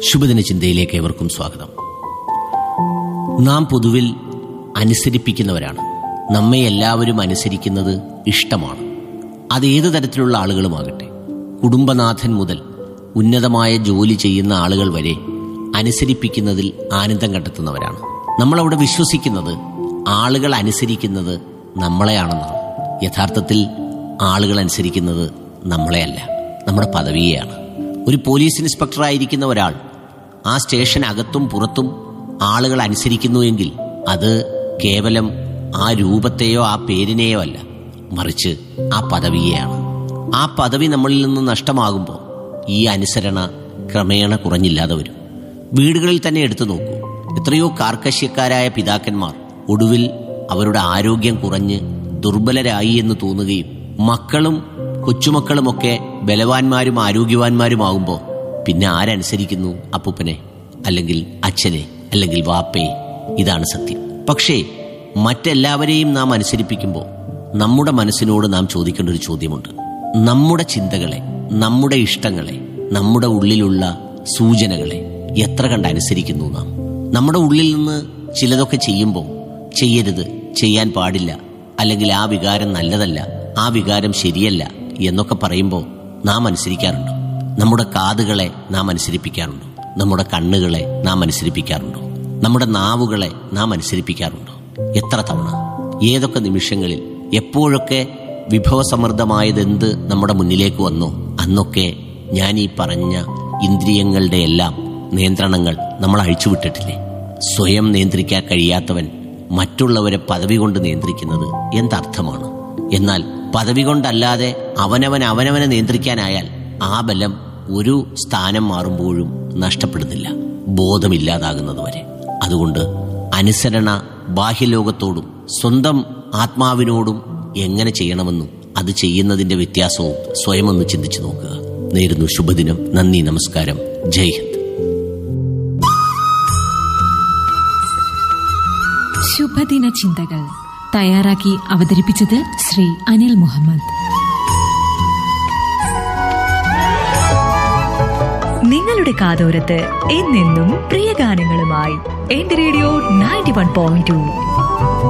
ശുഭദിന ചിന്തയിലേക്ക് ഏവർക്കും സ്വാഗതം. നാം പൊതുവിൽ അനുസരിപ്പിക്കുന്നവരാണ്. നമ്മെ എല്ലാവരും അനുസരിക്കുന്നത് ഇഷ്ടമാണ്. അത് ഏത് തരത്തിലുള്ള ആളുകളുമാകട്ടെ, കുടുംബനാഥൻ മുതൽ ഉന്നതമായ ജോലി ചെയ്യുന്ന ആളുകൾ വരെ അനുസരിപ്പിക്കുന്നതിൽ ആനന്ദം കണ്ടെത്തുന്നവരാണ്. നമ്മളവിടെ വിശ്വസിക്കുന്നത് ആളുകൾ അനുസരിക്കുന്നത് നമ്മളെയാണെന്നാണ്. യഥാർത്ഥത്തിൽ ആളുകൾ അനുസരിക്കുന്നത് നമ്മളെയല്ല, നമ്മുടെ പദവിയെയാണ്. ഒരു പോലീസ് ഇൻസ്പെക്ടറായിരിക്കുന്ന ഒരാൾ ആ സ്റ്റേഷനകത്തും പുറത്തും ആളുകൾ അനുസരിക്കുന്നുവെങ്കിൽ അത് കേവലം ആ രൂപത്തെയോ ആ പേരിനെയോ അല്ല, മറിച്ച് ആ പദവിയെയാണ്. ആ പദവി നമ്മളിൽ നിന്ന് നഷ്ടമാകുമ്പോൾ ഈ അനുസരണ ക്രമേണ കുറഞ്ഞില്ലാതെ വരും. വീടുകളിൽ തന്നെ എടുത്തു നോക്കൂ. എത്രയോ കാർക്കശ്യക്കാരായ പിതാക്കന്മാർ ഒടുവിൽ അവരുടെ ആരോഗ്യം കുറഞ്ഞ് ദുർബലരായി എന്ന് തോന്നുകയും മക്കളും കൊച്ചുമക്കളുമൊക്കെ ബലവാന്മാരും ആരോഗ്യവാന്മാരുമാകുമ്പോൾ പിന്നെ ആരനുസരിക്കുന്നു? അപ്പൂപ്പനെ, അല്ലെങ്കിൽ അച്ഛനെ, അല്ലെങ്കിൽ വാപ്പയെ. ഇതാണ് സത്യം. പക്ഷേ മറ്റെല്ലാവരെയും നാം അനുസരിപ്പിക്കുമ്പോൾ നമ്മുടെ മനസ്സിനോട് നാം ചോദിക്കേണ്ട ഒരു ചോദ്യമുണ്ട്. നമ്മുടെ ചിന്തകളെ, നമ്മുടെ ഇഷ്ടങ്ങളെ, നമ്മുടെ ഉള്ളിലുള്ള സൂചനകളെ എത്ര കണ്ട് അനുസരിക്കുന്നു നാം? നമ്മുടെ ഉള്ളിൽ നിന്ന് ചിലതൊക്കെ ചെയ്യുമ്പോൾ ചെയ്യരുത്, ചെയ്യാൻ പാടില്ല, അല്ലെങ്കിൽ ആ വികാരം നല്ലതല്ല, ആ വികാരം ശരിയല്ല എന്നൊക്കെ പറയുമ്പോൾ നാം അനുസരിക്കാറുണ്ടോ? നമ്മുടെ കാതുകളെ നാം അനുസരിപ്പിക്കാറുണ്ടോ? നമ്മുടെ കണ്ണുകളെ നാം അനുസരിപ്പിക്കാറുണ്ടോ? നമ്മുടെ നാവുകളെ നാം അനുസരിപ്പിക്കാറുണ്ടോ? എത്ര തവണ, ഏതൊക്കെ നിമിഷങ്ങളിൽ, എപ്പോഴൊക്കെ വിഭവസമൃദ്ധമായതെന്ത് നമ്മുടെ മുന്നിലേക്ക് വന്നോ അന്നൊക്കെ ഞാൻ ഈ പറഞ്ഞ ഇന്ദ്രിയങ്ങളുടെ എല്ലാം നിയന്ത്രണങ്ങൾ നമ്മൾ അഴിച്ചുവിട്ടിട്ടില്ലേ? സ്വയം നിയന്ത്രിക്കാൻ കഴിയാത്തവൻ മറ്റുള്ളവരെ പദവി കൊണ്ട് നിയന്ത്രിക്കുന്നത് എന്തർത്ഥമാണ്? എന്നാൽ പദവി കൊണ്ടല്ലാതെ അവനവനെ നിയന്ത്രിക്കാനായാൽ ആ ബലം ഒരു സ്ഥാനം മാറുമ്പോഴും നഷ്ടപ്പെടുന്നില്ല, ബോധമില്ലാതാകുന്നതുവരെ. അതുകൊണ്ട് അനുസരണ ബാഹ്യലോകത്തോടും സ്വന്തം ആത്മാവിനോടും എങ്ങനെ ചെയ്യണമെന്നും അത് ചെയ്യുന്നതിന്റെ വ്യത്യാസവും സ്വയം ഒന്ന് ചിന്തിച്ചു നോക്കുക. നേരുന്നു ശുഭദിനം. നന്ദി, നമസ്കാരം, ജയ് ഹിന്ദ്. ശുഭദിന ചിന്തകൾ തയ്യാറാക്കി അവതരിപ്പിച്ചത് ശ്രീ അനിൽ മുഹമ്മദ്. നിങ്ങളുടെ കാതോരത്ത് എന്നെന്നും പ്രിയ ഗാനങ്ങളുമായി എന്റെ റേഡിയോ 91.2.